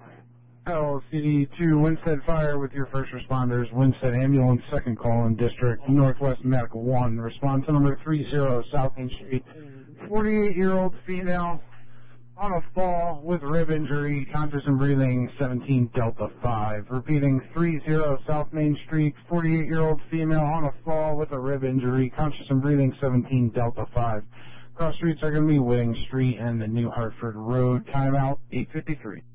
LCD2 Winstead Fire with your first responders. Winstead Ambulance, second call in District, Northwest Medical 1. Response to number 30 South Main Street. 48-year-old female on a fall with rib injury, conscious and breathing, 17 Delta 5. Repeating, 30 South Main Street, 48-year-old female on a fall with a rib injury, conscious and breathing, 17 Delta 5. Cross streets are going to be Whitting Street and the New Hartford Road. Timeout, 8:53.